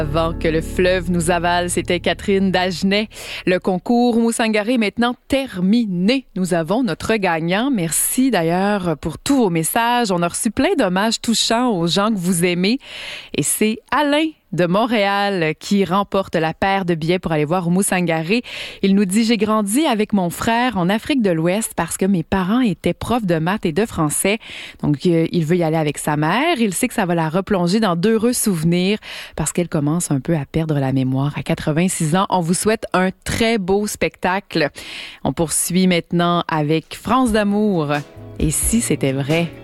Avant que le fleuve nous avale, c'était Catherine Dagenet. Le concours Moussangari est maintenant terminé. Nous avons notre gagnant. Merci d'ailleurs pour tous vos messages. On a reçu plein d'hommages touchants aux gens que vous aimez. Et c'est Alain de Montréal qui remporte la paire de billets pour aller voir Moussangari. Il nous dit « J'ai grandi avec mon frère en Afrique de l'Ouest parce que mes parents étaient profs de maths et de français. Donc, il veut y aller avec sa mère. Il sait que ça va la replonger dans d'heureux souvenirs parce qu'elle commence un peu à perdre la mémoire. À 86 ans, on vous souhaite un très beau spectacle. On poursuit maintenant avec France d'amour. Et si c'était vrai?